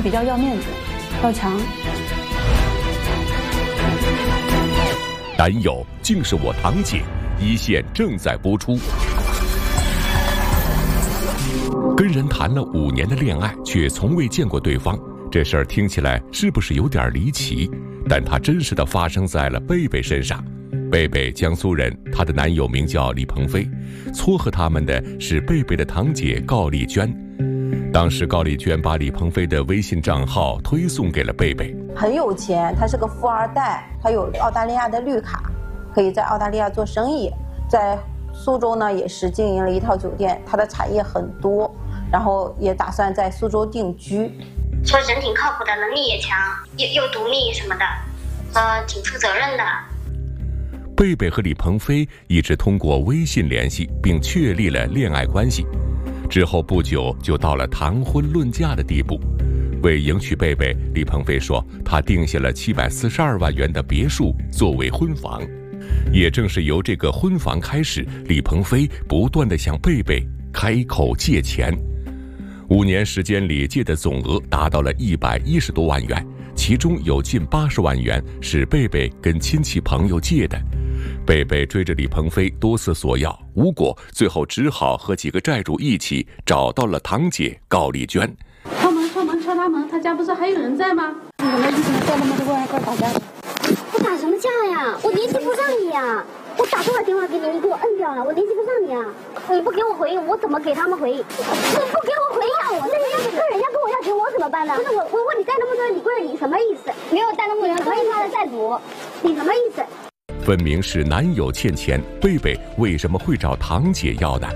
比较要面子，要强。 男友竟是我堂姐，一线正在播出。跟人谈了5年的恋爱，却从未见过对方，这事儿听起来是不是有点离奇？但它真实的发生在了贝贝身上。贝贝江苏人，她的男友名叫李鹏飞，撮合他们的是贝贝的堂姐高丽娟。当时高丽娟把李鹏飞的微信账号推送给了贝贝。 很有钱，他是个富二代，他有澳大利亚的绿卡，可以在澳大利亚做生意，在苏州呢也是经营了一套酒店，他的产业很多，然后也打算在苏州定居。 说人挺靠谱的，能力也强，又独立什么的，挺负责任的。 贝贝和李鹏飞一直通过微信联系，并确立了恋爱关系。之后不久就到了谈婚论嫁的地步。为迎娶贝贝，李鹏飞说他定下了742万元的别墅作为婚房。也正是由这个婚房开始，李鹏飞不断地向贝贝开口借钱。5年时间里借的总额达到了110多万元，其中有近80万元是贝贝跟亲戚朋友借的。贝贝追着李鹏飞多次索要，无果，最后只好和几个债主一起找到了堂姐高丽娟。 敲门，敲他门，他家不是还有人在吗？你怎么一直叫那么多过来打架？ 我打什么架呀？我联系不上你呀！我打多少电话给你，你给我摁掉了，我联系不上你啊！你不给我回应，我怎么给他们回应？你不给我回应，人家跟我要钱，我怎么办呢？不是我问你贷那么多，你跪着，你什么意思？没有贷那么多，什么意思？他的债主，你什么意思？ 分明是男友欠钱，贝贝为什么会找堂姐要呢？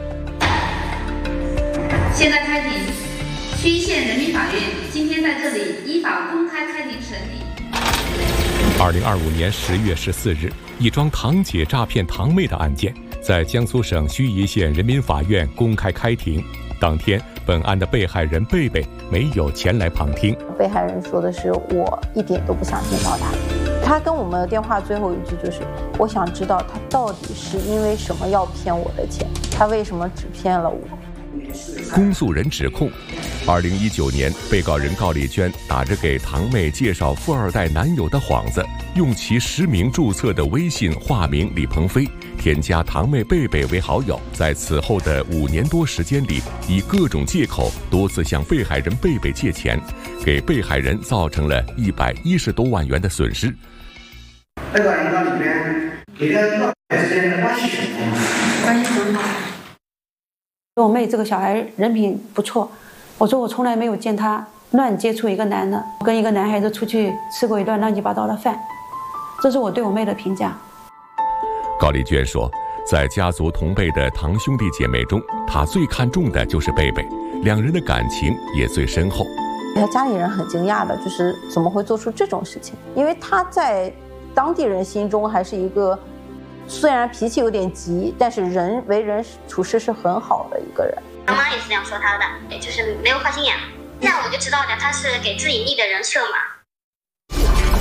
现在开庭，区一县人民法院今天在这里依法公开开庭审理。 2025年10月14日，一桩堂姐诈骗堂妹的案件在江苏省盱眙县人民法院公开开庭。当天，本案的被害人贝贝没有前来旁听。 被害人说的是我一点都不想见到他。他跟我们的电话最后一句就是，我想知道他到底是因为什么要骗我的钱，他为什么只骗了我。 公诉人指控，2019年，被告人高丽娟打着给堂妹介绍富二代男友的幌子，用其实名注册的微信化名李鹏飞，添加堂妹贝贝为好友，在此后的5年多时间里，以各种借口多次向被害人贝贝借钱，给被害人造成了110多万元的损失。 这个银行里面给两个之间的关系很好。 我妹这个小孩人品不错，我说我从来没有见她乱接触一个男的，跟一个男孩子出去吃过一顿乱七八糟的饭，这是我对我妹的评价。 高丽娟说，在家族同辈的堂兄弟姐妹中，她最看重的就是贝贝，两人的感情也最深厚。 他家里人很惊讶的，就是怎么会做出这种事情？因为他在当地人心中还是一个虽然脾气有点急，但是为人处事是很好的一个人。 妈妈也是这样说他的，就是没有花心眼。这样我就知道了，他是给自己立的人设嘛。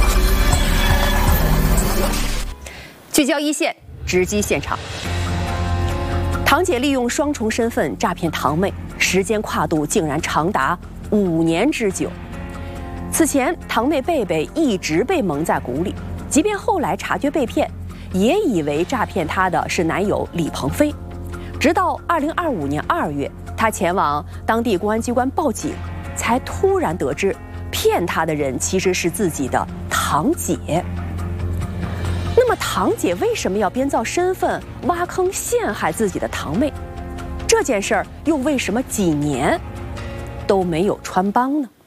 聚焦一线，直击现场。堂姐利用双重身份诈骗堂妹，时间跨度竟然长达5年之久。此前，堂妹贝贝一直被蒙在鼓里，即便后来察觉被骗，也以为诈骗她的是男友李鹏飞。直到2025年2月，她前往当地公安机关报警，才突然得知骗她的人其实是自己的堂姐。那么堂姐为什么要编造身份挖坑陷害自己的堂妹？这件事儿又为什么几年都没有穿帮呢？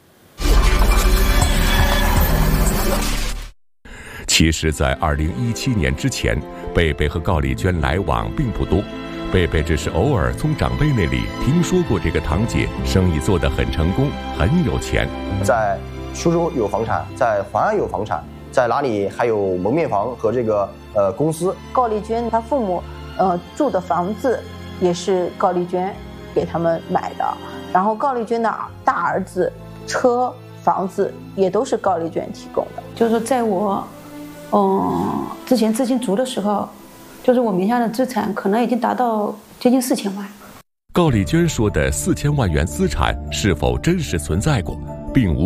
其实，在2017年之前，贝贝和高丽娟来往并不多。贝贝只是偶尔从长辈那里听说过这个堂姐生意做得很成功，很有钱。 在苏州有房产，在淮安有房产，在哪里还有门面房和这个公司。 高丽娟她父母住的房子也是高丽娟给他们买的，然后高丽娟的大儿子车房子也都是高丽娟提供的。 就是说在我之前资金足的时候，就是我名下的资产可能已经达到接近4000万。 高丽娟说的4000万元资产是否真实存在过，并无